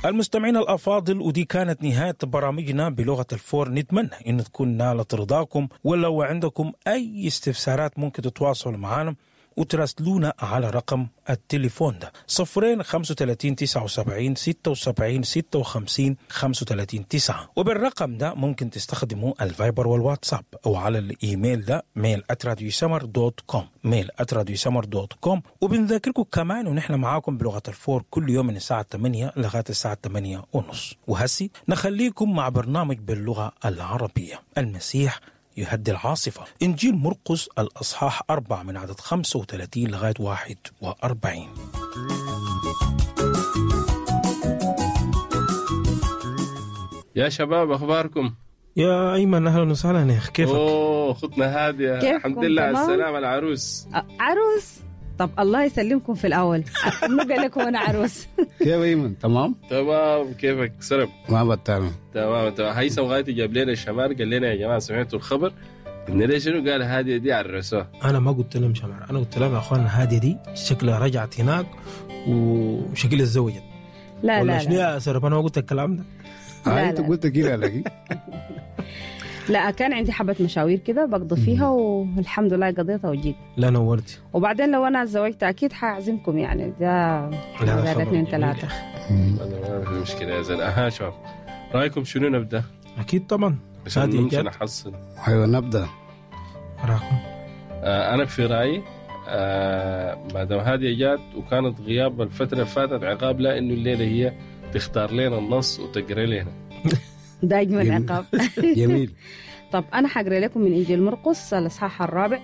المستمعين الأفاضل، ودي كانت نهاية برامجنا بلغة الفور. نتمنى أن تكون نالت رضاكم، ولو عندكم أي استفسارات ممكن تتواصلوا معنا وتراسلونا على رقم التليفون ده 035 79 76 56 35 9. وبالرقم ده ممكن تستخدموا الفايبر والواتساب، أو على الإيميل ده mail@radiosamar.com mail@radiosamar.com. وبنذكركم كمان ونحن معاكم بلغة الفور كل يوم من الساعة 8 لغاية الساعة 8:30. وهسي نخليكم مع برنامج باللغة العربية. المسيح يهدي العاصفة، إنجيل مرقس الأصحاح 4 من عدد 35 لغاية 41. يا شباب أخباركم؟ يا أيمن أهلا وسهلا يا أخي، كيفك؟ خطنا هادية الحمد لله على السلامة. العروس عروس؟ طب الله يسلمكم في الأول. نقول لكم أنا عروس. كيف أيمن؟ تمام كيفك سرب؟ ما بطلنا تمام. هيثم غايتي جاب لنا الشمار، قال لنا يا جماعة سمعتوا الخبر؟ قلنا ليش شنو؟ قال هادية دي عرسوها. أنا ما قلت لهم شمار، أنا قلت لهم يا أخوان هادية دي شكلها رجعت هناك وشكلها اتزوجت. لا شنو يا سرب؟ أنا ما قلت الكلام ده. أنت قلت كده لكن لا، كان عندي حبة مشاوير كده بقضي فيها والحمد لله قضيتها وجيت. لا نورتي. وبعدين لو أنا اتزوجت أكيد حأعزمكم يعني. ده زادتني 3. ما في مشكلة يا زلمة. شباب رأيكم شنو نبدأ؟ أكيد طبعا. هادية ممكن أحصل. أيوة نبدأ. راكم. أنا في رأيي ما دام هادية جات وكانت غياب الفترة اللي فاتت عقاب، لا إنه الليلة هي تختار لنا النص وتقرأ لنا. ده أجمل عقاب. جميل. طب أنا حقرأ لكم من إنجيل مرقس الإصحاح 4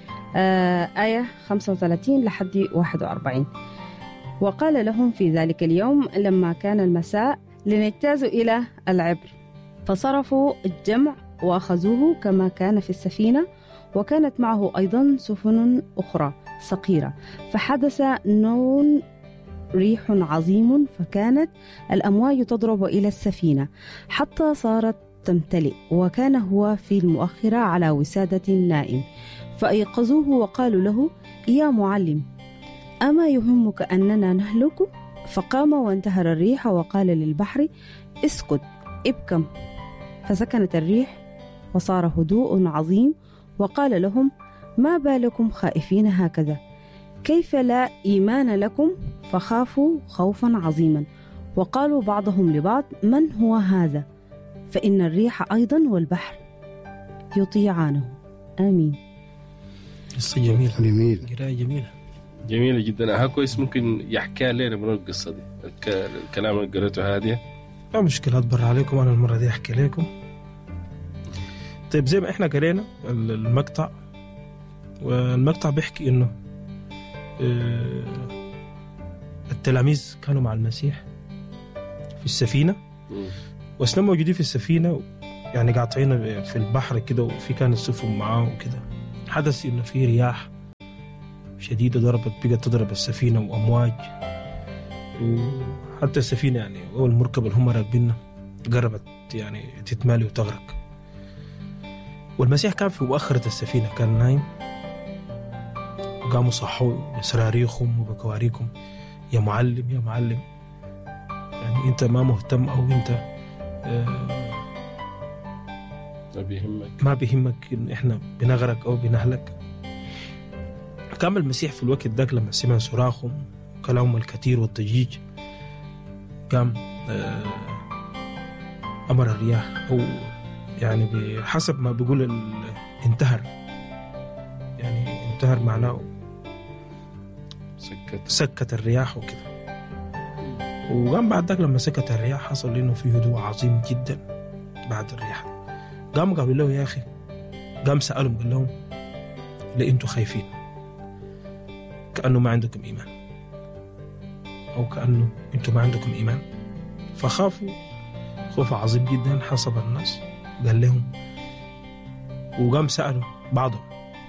آية 35 لحد 41. وقال لهم في ذلك اليوم لما كان المساء لنجتازوا إلى العبر، فصرفوا الجمع وأخذوه كما كان في السفينة، وكانت معه أيضا سفن أخرى صغيرة. فحدث نون ريح عظيم، فكانت الأمواج تضرب إلى السفينة حتى صارت تمتلئ، وكان هو في المؤخرة على وسادة نائم. فأيقظوه وقالوا له يا معلم، أما يهمك أننا نهلك؟ فقام وانتهر الريح وقال للبحر اسكت ابكم، فسكنت الريح وصار هدوء عظيم. وقال لهم ما بالكم خائفين هكذا؟ كيف لا إيمان لكم؟ فخافوا خوفا عظيما، وقالوا بعضهم لبعض من هو هذا؟ فإن الريح أيضا والبحر يطيعانه. آمين. قصة جميلة. قراءة جميلة جدا. كويس ممكن يحكي لنا من القصة دي، الكلام اللي قرأته هادية. لا مشكلة، أدبر عليكم أنا المرة دي أحكي لكم. طيب زي ما إحنا قرينا المقطع، والمقطع بيحكي إنه التلاميذ كانوا مع المسيح في السفينة، وأثناء موجودين في السفينة يعني قاطعين في البحر كده، وفي كانت سفن معاه وكده. حدث إنه في رياح شديدة بقت تضرب السفينة وأمواج، وحتى السفينة يعني أو المركب اللي هم راكبينها قربت يعني تتمالي وتغرق. والمسيح كان في مؤخرة السفينة، كان نايم، وقاموا صحوا بصراريخهم وبكواريكم يا معلم يا معلم. يعني أنت ما مهتم، أو أنت ما بيهمك إن إحنا بنغرق أو بنهلك. كان المسيح في الوقت ذاك لما سمع صراخهم وكلامهم الكثير والضجيج، قام أمر الرياح، أو يعني بحسب ما بيقول انتهر، يعني انتهر معناه سكت الرياح وكده. وقام بعد ذاك لما سكت الرياح حصل إنه في هدوء عظيم جدا بعد الرياح. قام قالوا له يا أخي، قام سألهم قال لهم ليه أنتوا خايفين؟ كأنه ما عندكم إيمان، أو كأنه أنتوا ما عندكم إيمان. فخافوا خوف عظيم جدا حسب الناس قال لهم. وقام سألوا بعضهم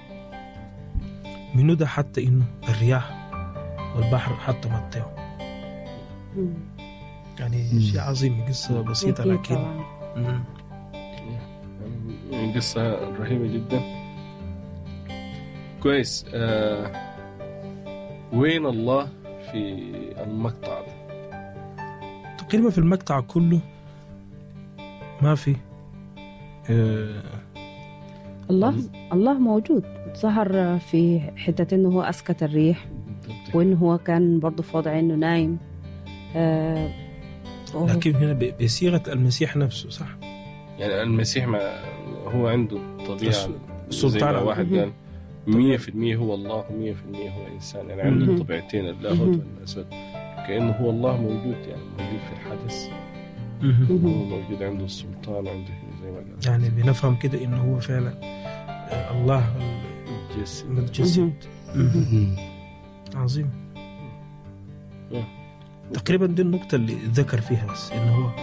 منو ده حتى إنه الرياح والبحر حتى مطيعوا. يعني شيء عظيم، قصة بسيطة لكن قصة رهيبة جدا. كويس. وين الله في المقطع ده؟ تقريبا في المقطع كله ما في الله موجود، ظهر في حتة إنه هو أسكت الريح، وإنه هو كان برضو في وضع إنه نايم. لكن هنا بصيغة المسيح نفسه، صح؟ يعني المسيح ما هو عنده طبيعة السلطان. واحد قال 100% هو الله و100% هو إنسان، يعني عنده طبيعتين، اللاهوت والناسوت، كأنه هو الله موجود، يعني موجود في الحدث، هو موجود عنده السلطان، عنده زي ما قال. يعني بنفهم كده إنه هو فعلا الله المتجسد. عظيم. تقريبا دي النقطة اللي ذكر فيها، بس إنه هو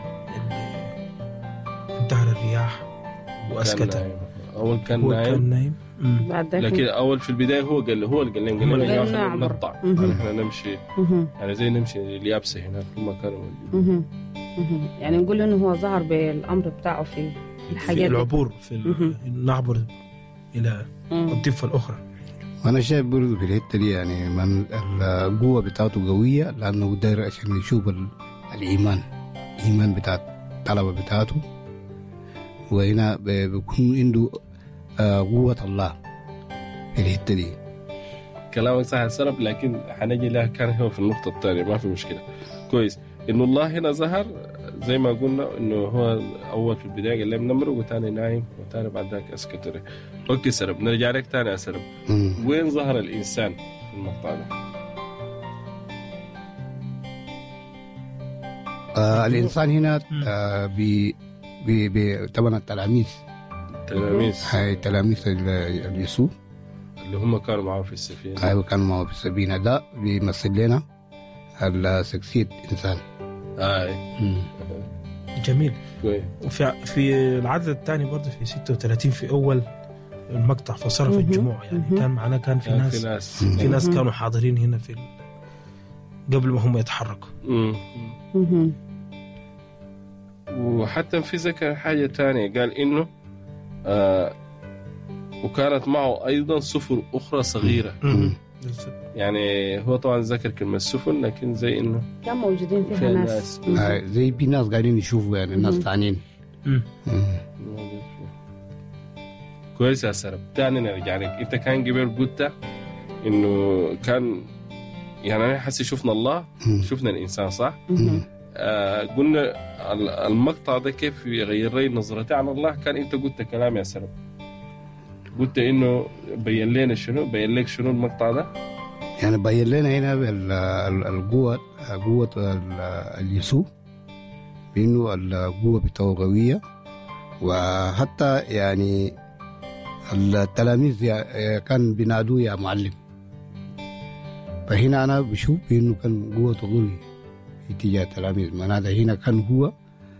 انتهر الرياح وأسكتها. أول كان نايم. لكن أول في البداية هو اللي قال لنا نقطع، نحن نمشي، يعني زي نمشي اليابسة هناك في مكان موجود. يعني نقول إنه هو ظهر بالأمر بتاعه في الحاجات، في العبور، في نعبر إلى الضفة الأخرى. وأنا شايف برضو في الحتة دي يعني من القوة بتاعته قوية، لأنه داير عشان يشوف الإيمان بتاع الطلبة بتاعته، وهنا بيكون عنده قوة الله في الحتة دي. كلامك صح السلف، لكن حنجي لها كان هو في النقطة الثانية، ما في مشكلة. كويس إنه الله هنا ظهر زي ما قلنا، إنه هو أول في البداية قال لهم نمرق، وثاني نايم، وثاني بعد ذاك أسكتره. أوكي سرب، نرجع لك ثاني يا سرب. وين ظهر الإنسان في المقطع ده؟ الإنسان هنا طبعا التلاميذ هاي تلاميذ يسوع اللي هم كانوا معه في السفينة. أيوة كانوا معه في السفينة، ده بيمثل لنا الشخصية إنسان. جميل. وفي العدد الثاني برضه في 36 في أول المقطع فصرف الجموع، يعني كان معنا، كان في ناس كانوا حاضرين هنا في قبل ما هم يتحركوا. وحتى في ذكر حاجة تانية، قال إنه وكانت معه أيضا سفن أخرى صغيرة. يعني هو طبعا ذكر كلمة سفن، لكن زي إنه كان موجودين فيها ناس زي في ناس قاعدين يشوفوا، يعني الناس ثانيين. كويس يا سرب. تاني نرجع لك، أنت كان قبل قلت إنه كان يعني أنا حسي شفنا الله، شفنا الإنسان، صح؟ قلنا المقطع ده كيف يغير لي نظرتي عن الله. كان أنت قلت كلام يا سرب، قلت إنه بين لنا شنو، بين لك شنو المقطع ده؟ يعني بين لنا هنا قوة اليسوع، بأنه القوة بتاعه قوية، وحتى يعني التلاميذ كان بينادوه يا معلم. فهنا أنا بشوف بأنه كان قوة قوية في اتجاه التلاميذ، معناته هنا كان هو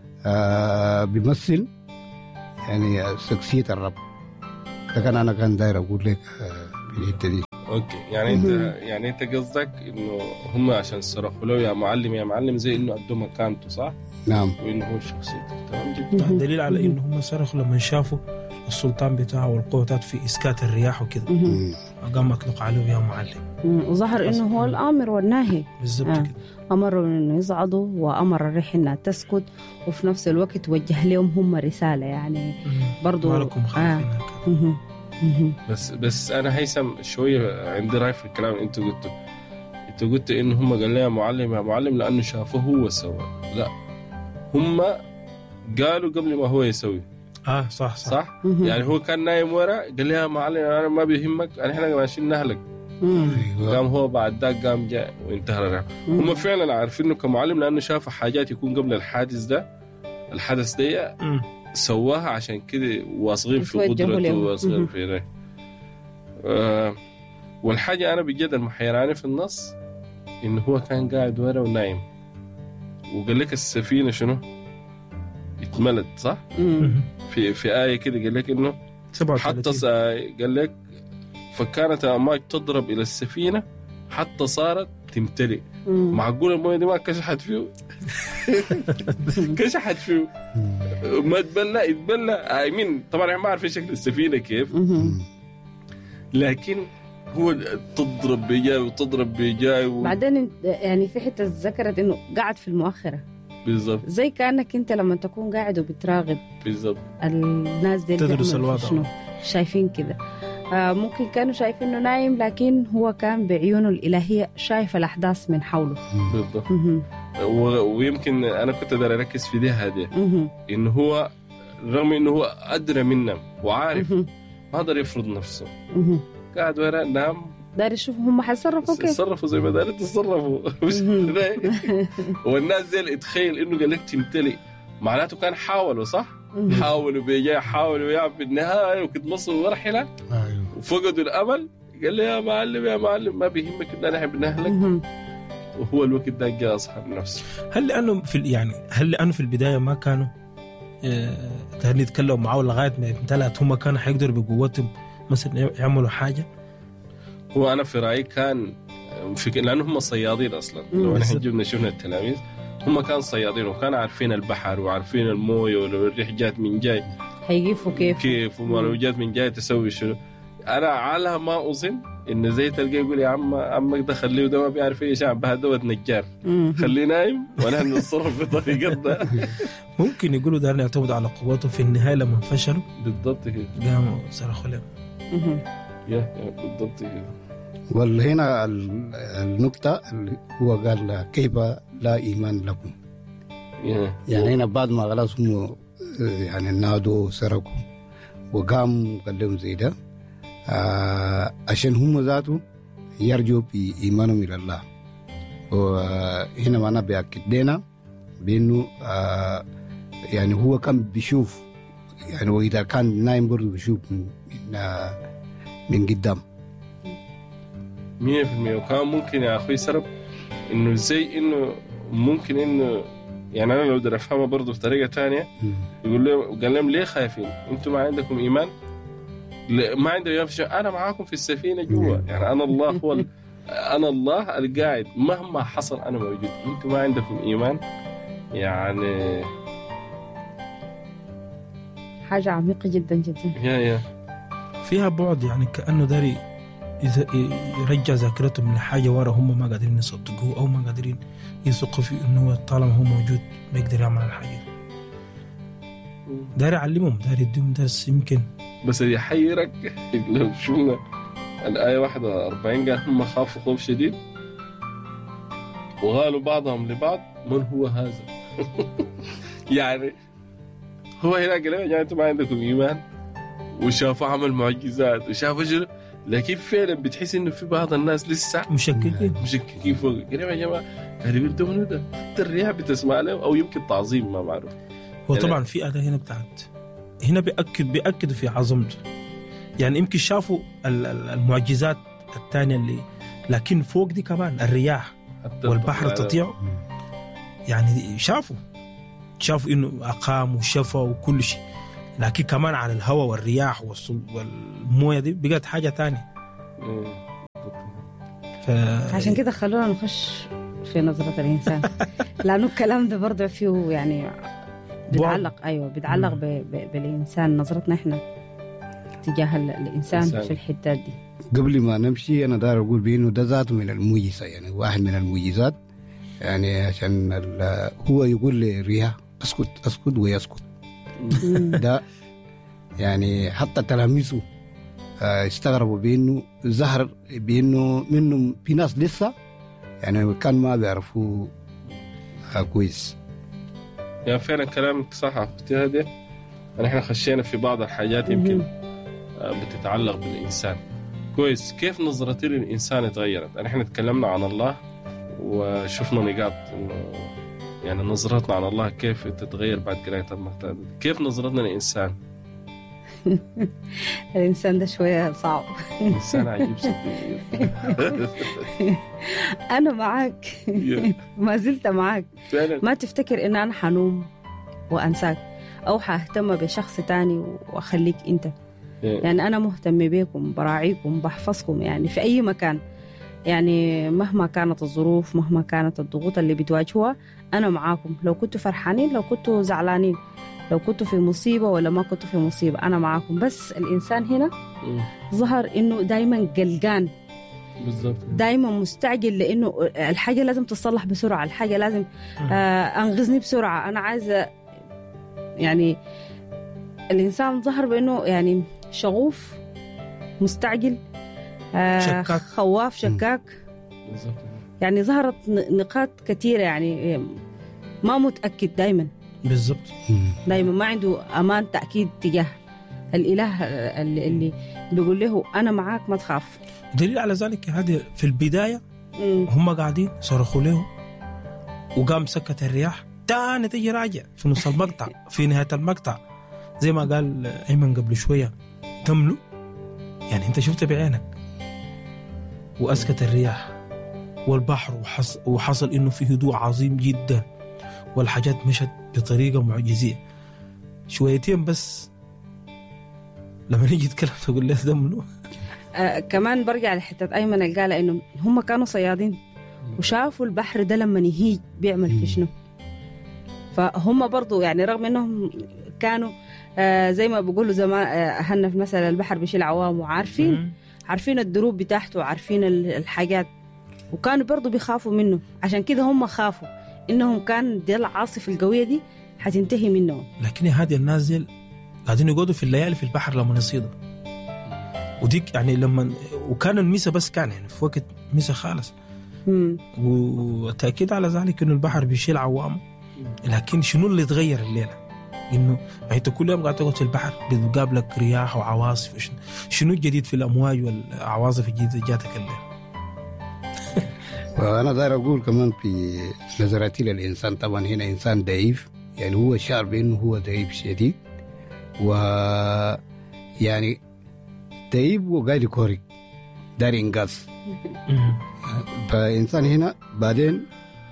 بيمثل يعني شخصية الرب. لكن أنا كان داير أقول لك في الحتة دي. أوكي، يعني أنت قصدك إنه هم عشان صرخوا له يا معلم زي إنه قدوا مكانته، صح؟ نعم. وإنه هو شخصيته. تمام جدا. دليل على إنه هم صرخوا لما شافوا السلطان بتاعه والقوة بتاعته في إسكات الرياح وكده، قام مطلق عليه يا معلم. وظهر إنه هو الآمر والناهي. بالضبط كده. أمروا إنه يصعدوا، وأمر الريح إنها تسكت، وفي نفس الوقت وجه لهم هم رسالة، يعني برضو ما لكم خايفين. بس أنا هيثم شوية عندي رأي في الكلام اللي أنت قلته. أنت قلت إنه هم قال لي يا معلم لأنه شافوه هو سوى. لا، هم قالوا قبل ما هو يسوي. صح. يعني هو كان نايم ورا، قال لي يا معلم أنا ما بيهمك، احنا ماشيين نهلك. قام هو بعد ذاك قام جاء وانتهى الرحلة. هم فعلا عارفين انه كمعلم، لانه شافوا حاجات يكون قبل الحادث ده سواها، عشان كده واثقين في قدرته واثقين في ده. والحاجة انا بجد المحيراني في النص انه هو كان قاعد ورا ونايم، وقال لك السفينة شنو اتملت، صح؟ في آية كده قال لك انه حتى قال لك فكانت الأمواج تضرب إلى السفينة حتى صارت تمتلئ. معقول المويه دي ما كشحت فيه؟ كشحت فيه ما يتبلى آمين. طبعا ما عارفين شكل السفينة كيف، لكن هو تضرب بجاي وتضرب بجاي بعدين يعني في حتة ذكرت إنه قاعد في المؤخرة. بالضبط زي كأنك أنت لما تكون قاعد وبتراقب بالضبط الناس دي تدرس الوضع شنو شايفين كده. ممكن كانوا شايفين إنه نايم لكن هو كان بعيونه الإلهية شايف الأحداث من حوله. بالضبط. ويمكن أنا كنت داير أركز في دي هذه إنه هو رغم إنه هو أدرى منا وعارف ما قدر يفرض نفسه، قاعد وراء نام داري يشوف هم حيتصرفوا كيف، يتصرفوا زي ما داري تصرفوا. والناس زي اتخيل إنه قال لك تمتلئ معناته كان حاولوا صح؟ حاولوا بيجي حاولوا يعمل بالنهاية وكنت مصر ورحلة وفقدوا الأمل. قال لي يا معلم ما بيهمك إن أنا أحب نهلك. وهو الوقت ده جاء أصحاب نفسه. هل لأنه في البداية ما كانوا يتكلموا معه لغاية ما امتلأت هم كانوا حيقدروا بقوتهم مثلا يعملوا حاجة؟ هو أنا في رأيي كان لأنه هم صيادين أصلا. لو نحن جبنا شفنا التلاميذ هم كانوا صيادين وكانوا عارفين البحر وعارفين المويه ولو الريح جات من جاي هيجيفوا كيف ولو جات من جاي تسوي شنو. أنا على ما أظن إن زي تلقى يقول يا عمك ده خليه ده ما بيعرف أي شيء بهدوة نجار خليه نايم ونحن نتصرف بطريقتنا. ممكن يقولوا ده يعتمد على قوته في النهاية لما فشلوا بالضبط كده قاموا صرخوا لهم. بالضبط كده. وهنا النقطة اللي هو قال كيف لا إيمان لكم. يعني هنا بعد ما خلاص هم يعني نادوا سرقوا وقام قال لهم زي ده عشان هم ذاته يرجوا بإيمانهم إلى الله. وهنا معنا بيأكد لنا بأنه يعني هو كان بيشوف يعني وإذا كان نايم برضو بيشوف من قدام 100%. وكان ممكن يا أخوي سرب إنه زي إنه ممكن إنه يعني أنا لو بدي أفهمها برضو بطريقة تانية قال لهم ليه خايفين أنتم ما عندكم إيمان؟ ما عندي إيمان في شيء. أنا معاكم في السفينة جوا يعني أنا الله هو أنا الله القاعد مهما حصل أنا موجود. أنتم ما عندكم إيمان يعني حاجة عميقة جدا جدا. فيها بعد يعني كأنه داري يرجع ذاكرتهم لحاجة ورا هم ما قادرين يصدقوه أو ما قادرين يثقوا في إنه طالما هو موجود ما يقدر يعمل الحاجة. داري يعلمهم داري يديهم درس يمكن. بس يحيرك لو شفنا الآية 41 قال هم خافوا خوف شديد وقالوا بعضهم لبعض من هو هذا. يعني هو هنا قال يعني أنتم ما عندكم إيمان وشافوا عمل معجزات وشافوا شنو لكن فعلا بتحس إنه في بعض الناس لسه مشككين فوق. قال يا جماعة قال يقول منو ده حتى الرياح بتسمع له أو يمكن تعظيم ما معروف. هو طبعا في أداة هنا بتاعت هنا بيأكدوا في عظمته يعني يمكن شافوا المعجزات الثانية اللي لكن فوق دي كمان الرياح والبحر تطيع يعني شافوا إنه أقام وشفى وكل شيء لكن كمان على الهواء والرياح والموية دي بقت حاجة تانية. عشان كده خلونا نخش في نظرة الإنسان لأنه الكلام ده برضه فيه يعني بيتعلق بالإنسان نظرتنا إحنا تجاه الإنسان في الحتات دي. قبل ما نمشي أنا دار أقول بأنه ده ذاته من المعجزة يعني واحد من المعجزات يعني عشان هو يقول للرياح أسكت ويسكت. ده يعني حتى تلاميذه استغربوا بأنه ظهر بأنه منهم في ناس لسه يعني كان ما بيعرفوا كويس. يعني فعلا كلامك صح أختي هذه. نحن خشينا في بعض الحاجات يمكن بتتعلق بالإنسان كويس. كيف نظرتي للإنسان تغيرت؟ نحن تكلمنا عن الله وشفنا نقاط إنه يعني نظرتنا عن الله كيف تتغير بعد قراءة المقطع. كيف نظرتنا للإنسان؟ الإنسان ده شوية صعب. إنسان عجيب صدقني. أنا معاك ما زلت معاك. ما تفتكر إن أنا حنوم وأنساك أو حاهتم بشخص تاني وأخليك أنت. يعني أنا مهتم بيكم براعيكم بحفظكم يعني في أي مكان يعني مهما كانت الظروف مهما كانت الضغوط اللي بتواجهوها أنا معاكم. لو كنتوا فرحانين لو كنتوا زعلانين لو كنتوا في مصيبة ولا ما كنتوا في مصيبة أنا معاكم. بس الإنسان هنا ظهر إنه دايما قلقان دائما مستعجل، لأنه الحاجة لازم تصلح بسرعة، الحاجة لازم أنغزني بسرعة، أنا عايزة يعني الإنسان ظهر بأنه يعني شغوف، مستعجل، شكاك، خواف، شكاك. يعني ظهرت نقاط كثيرة، يعني ما متأكد دائما، بالضبط، دائما ما عنده أمان تأكيد تجاه الإله اللي بيقول له أنا معاك ما تخاف. دليل على ذلك هذه في البداية هم قاعدين صرخوا له وقام سكت الرياح، تاني تجي راجع في نص المقطع في نهاية المقطع زي ما قال أيمن قبل شوية تملو، يعني أنت شفت بعينك وأسكت الرياح والبحر وحصل إنه في هدوء عظيم جدا والحاجات مشت بطريقة معجزية. شويتين بس لما نيجي نتكلم تقول له تملو. كمان برجع لحتة أيمن اللي قال إنه هم كانوا صيادين وشافوا البحر ده لما يهيج بيعمل في شنو، فهم برضو يعني رغم إنهم كانوا زي ما بيقولوا زمان أهلنا في مثل البحر بيشيل عوام، وعارفين الدروب بتاعته وعارفين الحاجات، وكانوا برضو بيخافوا منه. عشان كده هم خافوا إنهم كان دي العاصفة القوية دي حتنتهي منهم. لكن هذه الناس قاعدين يقعدوا في الليالي في البحر لما يصيدوا، وديك يعني لما وكان الميسا بس كان يعني في وقت ميسا خالص، وتأكيد على ذلك إنه البحر بيشيل عوامه. لكن شنو اللي تغير الليلة؟ إنه ما أنت كل يوم قاعد تقعد في البحر بتقابلك رياح وعواصف، شنو الجديد في الأمواج والعواصف الجديدة جاتك الليلة؟ وأنا داير أقول كمان في نظرتي للإنسان، طبعا هنا إنسان ضعيف، يعني هو شعر بأنه هو ضعيف شديد، ويعني ضعيف وقاعد يكورك داير إنقاذ. فإنسان هنا بعدين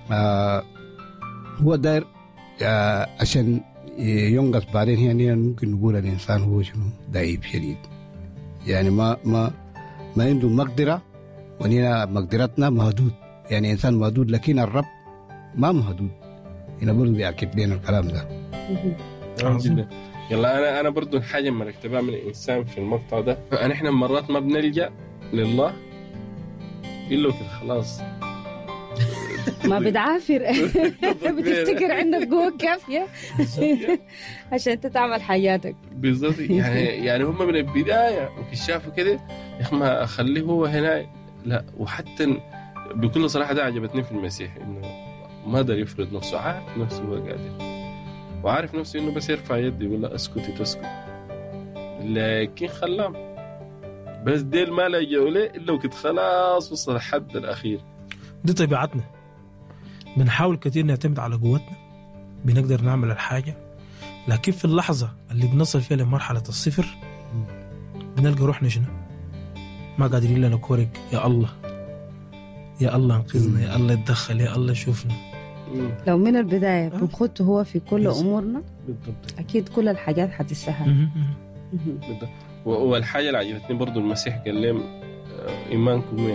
هو داير عشان ينقذ بعدين. هنا ممكن نقول الإنسان هو شنو ضعيف شديد، يعني ما عنده مقدرة، ونحن مقدرتنا محدود، يعني إنسان محدود، لكن الرب ما محدود. هنا برضو بيأكد لنا الكلام ده. جدا. يلا أنا برضو حاجة ما نكتبها من الإنسان في المقطع ده، إحنا مرات ما بنلجأ لله إلا كده خلاص ما بتعافر بتفتكر عندك قوة كافية عشان انت تعمل حياتك بالضبط. يعني هم من البداية وكشافوا كده يا أخي ما أخليه هو هنا، لا. وحتى بكل صراحة ده عجبتني في المسيح، إنه ما قدر يفرض نفسه، عارف نفسه هو قادر، وعارف نفسه إنه بس يرفع يدي يقول له أسكتي تسكت، لكن خلام بس ديل ما لجأوا له إلا وكده خلاص وصل الحد الأخير. دي طبيعتنا، بنحاول كتير نعتمد على قوتنا، بنقدر نعمل الحاجة، لكن في اللحظة اللي بنصل فيها لمرحلة الصفر بنلقى روحنا شنو ما قادرين لنا كورك. يا الله يا الله انقذنا، يا الله اتدخل، يا الله شوفنا. لو من البداية بنخط هو في كل أمورنا أكيد كل الحاجات حتسهل. والحاجة اللي عجبتني برضو المسيح قال لهم إيمانكم